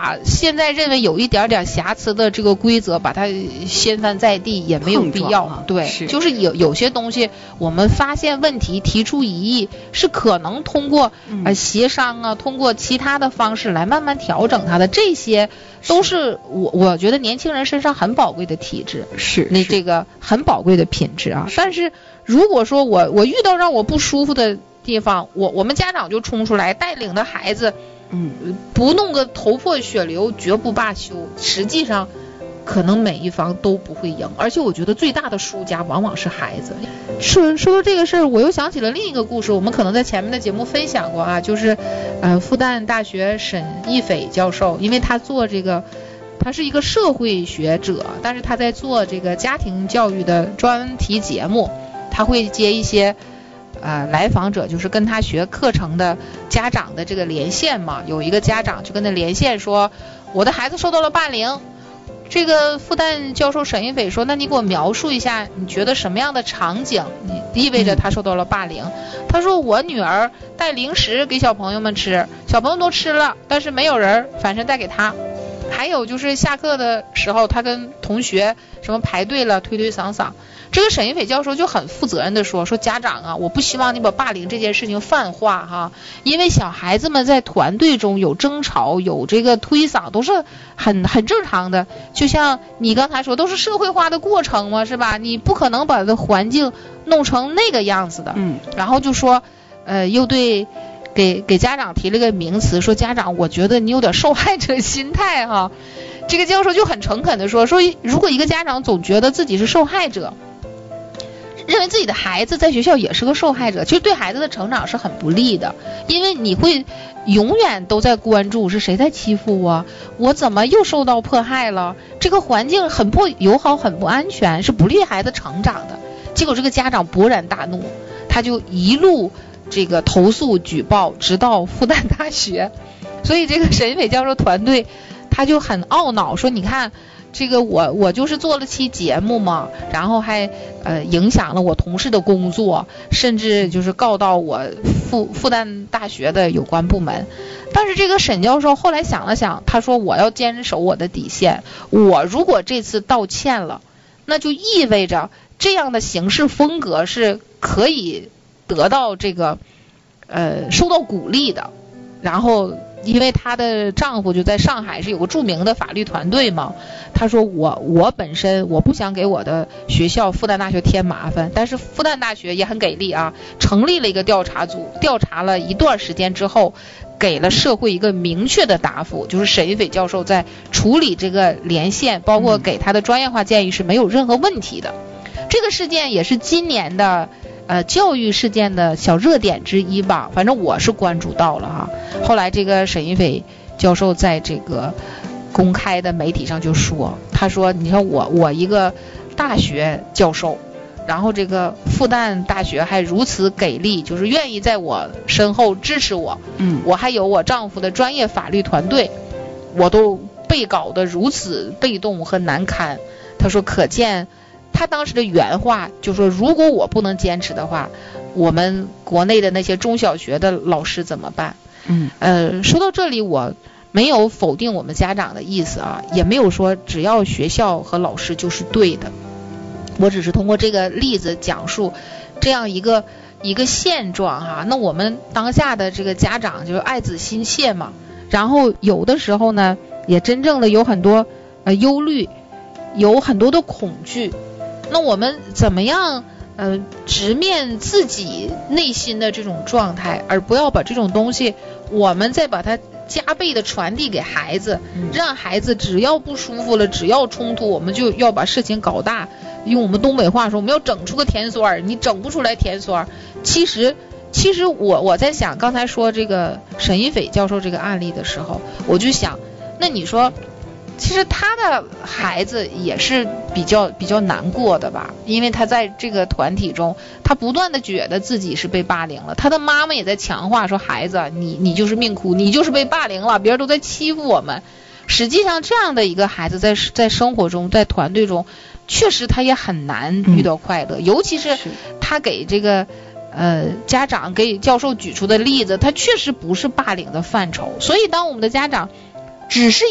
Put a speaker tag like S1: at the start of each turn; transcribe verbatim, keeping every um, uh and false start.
S1: 把现在认为有一点点瑕疵的这个规则把它掀翻在地也没有必要、啊、对，是就是有有些东西我们发现问题提出异议是可能通过、嗯、呃协商啊，通过其他的方式来慢慢调整它的，这些都是我我觉得年轻人身上很宝贵的体质，
S2: 是
S1: 那这个很宝贵的品质啊。但是如果说我我遇到让我不舒服的地方，我我们家长就冲出来带领的孩子，嗯，不弄个头破血流绝不罢休，实际上可能每一方都不会赢，而且我觉得最大的输家往往是孩子。说说到这个事儿，我又想起了另一个故事，我们可能在前面的节目分享过啊，就是呃复旦大学沈一斐教授，因为他做这个他是一个社会学者，但是他在做这个家庭教育的专题节目，他会接一些呃，来访者就是跟他学课程的家长的这个连线嘛，有一个家长就跟他连线说，我的孩子受到了霸凌。这个复旦教授沈一斐说，那你给我描述一下，你觉得什么样的场景意味着他受到了霸凌？嗯、他说，我女儿带零食给小朋友们吃，小朋友都吃了，但是没有人反正带给他。还有就是下课的时候，他跟同学什么排队了，推推搡搡。这个沈一斐教授就很负责任的说，说家长啊，我不希望你把霸凌这件事情泛化哈，因为小孩子们在团队中有争吵，有这个推搡，都是很很正常的。就像你刚才说，都是社会化的过程嘛，是吧？你不可能把这环境弄成那个样子的。嗯，然后就说，呃，又对。给给家长提了个名词，说家长，我觉得你有点受害者心态哈。这个教授就很诚恳的说，说如果一个家长总觉得自己是受害者，认为自己的孩子在学校也是个受害者，其实对孩子的成长是很不利的，因为你会永远都在关注是谁在欺负我，我怎么又受到迫害了，这个环境很不友好，很不安全，是不利孩子成长的。结果这个家长勃然大怒，他就一路这个投诉举报直到复旦大学。所以这个沈一斐教授团队他就很懊恼，说你看这个我我就是做了期节目嘛，然后还呃影响了我同事的工作，甚至就是告到我复复旦大学的有关部门。但是这个沈教授后来想了想，他说我要坚守我的底线，我如果这次道歉了，那就意味着这样的行事风格是可以得到这个呃受到鼓励的。然后因为她的丈夫就在上海是有个著名的法律团队嘛，她说我我本身我不想给我的学校复旦大学添麻烦，但是复旦大学也很给力啊，成立了一个调查组，调查了一段时间之后给了社会一个明确的答复，就是沈一斐教授在处理这个连线包括给他的专业化建议是没有任何问题的。这个事件也是今年的呃，教育事件的小热点之一吧，反正我是关注到了哈。后来这个沈一斐教授在这个公开的媒体上就说，他说你看我我一个大学教授，然后这个复旦大学还如此给力，就是愿意在我身后支持我，嗯，我还有我丈夫的专业法律团队，我都被搞得如此被动和难堪。他说可见他当时的原话就说，如果我不能坚持的话，我们国内的那些中小学的老师怎么办？嗯，呃，说到这里，我没有否定我们家长的意思啊，也没有说只要学校和老师就是对的，我只是通过这个例子讲述这样一个一个现状哈、啊。那我们当下的这个家长就是爱子心切嘛，然后有的时候呢，也真正的有很多呃忧虑，有很多的恐惧。那我们怎么样呃直面自己内心的这种状态，而不要把这种东西我们再把它加倍的传递给孩子，让孩子只要不舒服了，只要冲突，我们就要把事情搞大。用我们东北话说，我们要整出个甜酸，你整不出来甜酸。其实其实我我在想，刚才说这个沈一斐教授这个案例的时候，我就想，那你说其实他的孩子也是比较比较难过的吧，因为他在这个团体中，他不断的觉得自己是被霸凌了，他的妈妈也在强化说，孩子你你就是命苦，你就是被霸凌了，别人都在欺负我们。实际上这样的一个孩子在在生活中，在团队中，确实他也很难遇到快乐、嗯、尤其是他给这个呃家长给教授举出的例子，他确实不是霸凌的范畴。所以当我们的家长只是